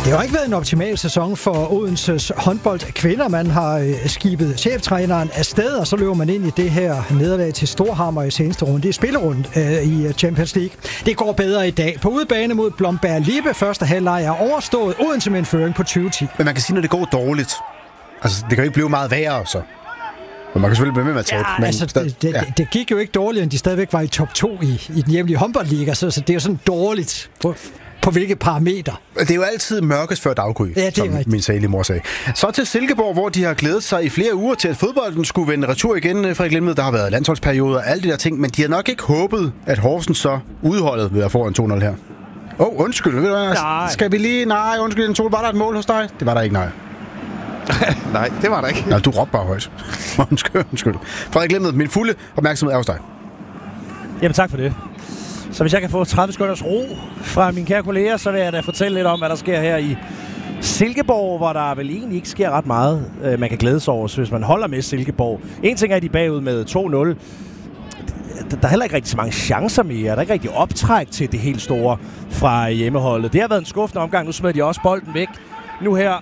Det har ikke været en optimal sæson for Odenses håndboldkvinder. Man har skibet cheftræneren afsted, og så løber man ind i det her nederlag til Storhamar i seneste runde. Det er spillerunde i Champions League. Det går bedre i dag. På udebane mod Blomberg Lippe. Første halvleg er overstået. Odense med en føring på 20-10. Men man kan sige, når det går dårligt. Altså, det kan jo ikke blive meget værre, så. Men man kan selvfølgelig blive med at tabe. Ja, altså, det gik jo ikke dårligt, end de stadigvæk var i top 2 i den hjemlige håndboldliga. Så det er jo sådan dårligt på hvilke parametre. Det er jo altid mørkest før daggry, som min salige mor sagde. Så til Silkeborg, hvor de har glædet sig i flere uger til, at fodbolden skulle vende retur igen. Frederik Lindmed, der har været landsholdsperioder og alle de der ting, men de har nok ikke håbet, at Horsens så udholdet ved at få en 2-0 her. Undskyld, ved du hvad? Skal vi lige... Nej, undskyld, den 2. Var der et mål hos dig? Det var der ikke, nej. Nej, det var der ikke. Nej, du råbte bare højt. Undskyld. Frederik Lindmed, min fulde opmærksomhed er hos dig. Jamen tak for det. Så hvis jeg kan få 30 sekunders ro fra mine kære kolleger, så vil jeg da fortælle lidt om, hvad der sker her i Silkeborg, hvor der vel egentlig ikke sker ret meget, man kan glæde sig over, hvis man holder med Silkeborg. En ting er, at de er bagud med 2-0. Der er heller ikke rigtig så mange chancer mere. Der er ikke rigtig optræk til det helt store fra hjemmeholdet. Det har været en skuffende omgang. Nu smider de også bolden væk. Nu her